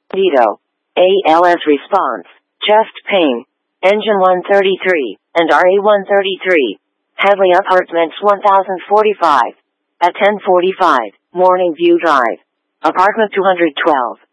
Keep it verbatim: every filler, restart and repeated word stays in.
Dito. A L S response. Chest pain. Engine one thirty-three, and R A one thirty-three. Hadley Apartments one thousand forty-five. At ten forty-five, Morning View Drive. Apartment two hundred twelve.